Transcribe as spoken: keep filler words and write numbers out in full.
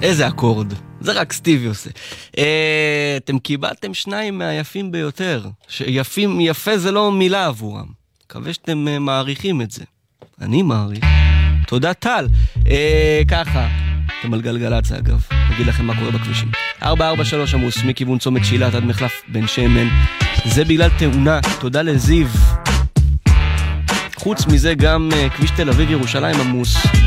איזה אקורד. זה רק סטיבי עושה. אה, אתם קיבלתם שניים מהיפים ביותר. שיפים, יפה זה לא מילה עבורם. מקווה שאתם אה, מעריכים את זה. אני מעריך. תודה טל. אה, ככה. אתם על גלגלצ אגב. נגיד לכם מה קורה בכבישים. ארבע ארבע שלוש עמוס, מכיוון צומת שילת עד מחלף בן שמן. זה בגלל תאונה. תודה לזיו. חוץ מזה גם uh, כביש תל אביב ירושלים עמוס.